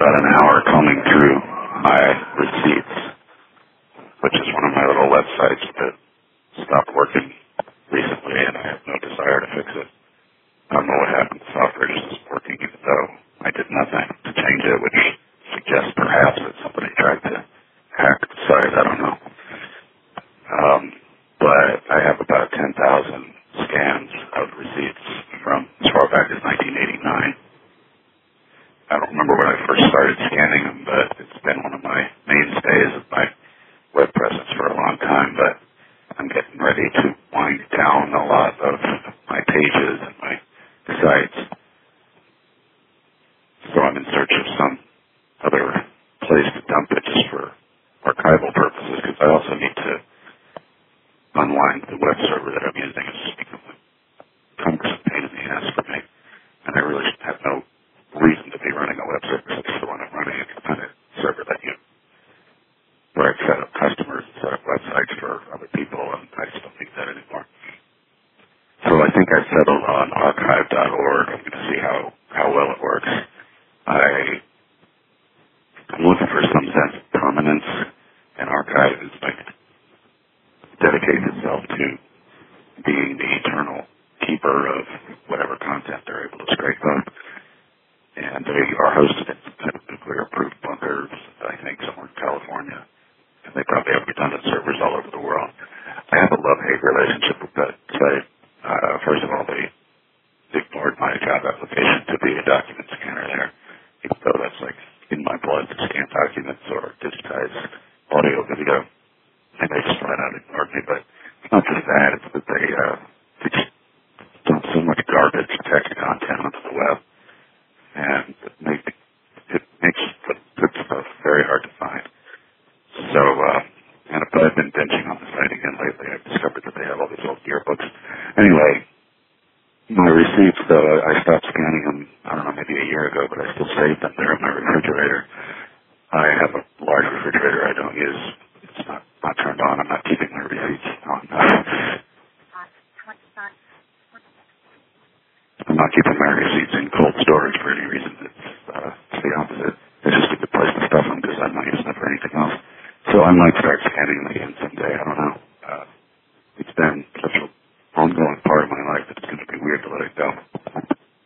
about an hour combing through my receipts, which is one of my little websites that stopped working recently, and I have no desire to fix it. I don't know what happened. The software just isn't working, even though I did nothing to change it, which suggests perhaps that somebody tried to hack the site. I don't know. But I have about 10,000 scans of receipts from as far back as 1989. I don't remember when I first started scanning them, but it's been one of my mainstays of my web presence for a long time. But I'm getting ready to wind down a lot of my pages and my sites. So I'm in search of some other place to dump it just for archival purposes, because I also need to unwind the web server that I'm using. It's become a cumbersome pain in the ass for me, and I really have no reason to be running a web server. So when I'm running a independent server where I set up customers and set up websites for other people, and I just don't need that anymore. So I think I settled on archive.org. I'm going to see how well it works. I'm looking for some sense of permanence, and archive is like dedicates itself to being the eternal keeper of whatever content they're able to scrape up. And they are hosted in kind of nuclear-proof bunkers, I think, somewhere in California. And they probably have redundant servers all over the world. I have a love-hate relationship with that site. First of all, they ignored my job application to be a document scanner there, even though that's like in my blood to scan documents or digitize audio, video. And they just flat out ignored me. But it's not just that, it's that they just dump so much garbage text content onto the web, and it makes the good stuff very hard to find. So, but I've been binging on the site again lately. I've discovered that they have all these old yearbooks. Anyway, my receipts, though, I stopped scanning them, I don't know, maybe a year ago, but I still save them there in my refrigerator. I have a large refrigerator I don't use. It's not turned on. I'm not keeping my receipts on. I'm not keeping my receipts in cold storage for any reason. It's the opposite. It's just a good place to stuff them because I'm not using them for anything else. So I might start scanning them again someday. I